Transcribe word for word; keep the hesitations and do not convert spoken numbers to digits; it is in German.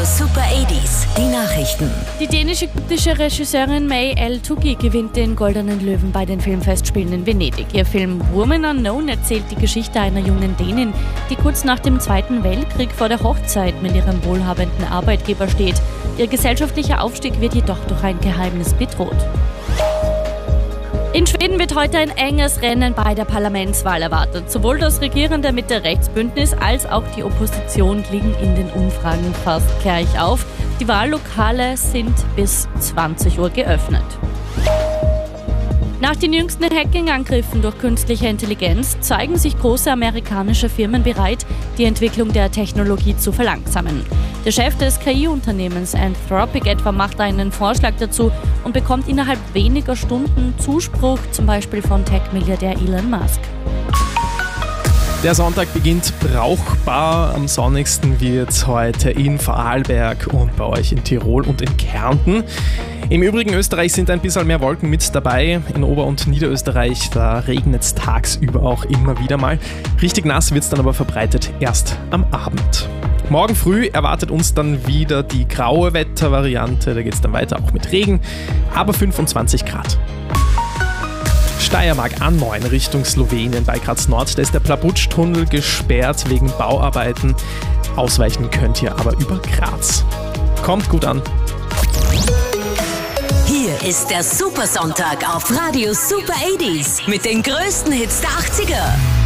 Super achtziger, die Nachrichten. Die dänisch-ägyptische Regisseurin May El-Touki gewinnt den Goldenen Löwen bei den Filmfestspielen in Venedig. Ihr Film Woman Unknown erzählt die Geschichte einer jungen Dänin, die kurz nach dem Zweiten Weltkrieg vor der Hochzeit mit ihrem wohlhabenden Arbeitgeber steht. Ihr gesellschaftlicher Aufstieg wird jedoch durch ein Geheimnis bedroht. In Schweden wird heute ein enges Rennen bei der Parlamentswahl erwartet. Sowohl das regierende Mitte-Rechts-Bündnis als auch die Opposition liegen in den Umfragen fast gleich auf. Die Wahllokale sind bis zwanzig Uhr geöffnet. Nach den jüngsten Hacking-Angriffen durch künstliche Intelligenz zeigen sich große amerikanische Firmen bereit, die Entwicklung der Technologie zu verlangsamen. Der Chef des K I-Unternehmens Anthropic etwa macht einen Vorschlag dazu und bekommt innerhalb weniger Stunden Zuspruch, zum Beispiel von Tech-Milliardär Elon Musk. Der Sonntag beginnt brauchbar. Am sonnigsten wird es heute in Vorarlberg und bei euch in Tirol und in Kärnten. Im übrigen Österreich sind ein bisschen mehr Wolken mit dabei. In Ober- und Niederösterreich, da regnet es tagsüber auch immer wieder mal. Richtig nass wird es dann aber verbreitet erst am Abend. Morgen früh erwartet uns dann wieder die graue Wettervariante. Da geht es dann weiter auch mit Regen, aber fünfundzwanzig Grad. Steiermark A neun Richtung Slowenien bei Graz Nord. Da ist der Plabutsch-Tunnel gesperrt wegen Bauarbeiten. Ausweichen könnt ihr aber über Graz. Kommt gut an. Hier ist der Supersonntag auf Radio Super achtziger mit den größten Hits der achtziger.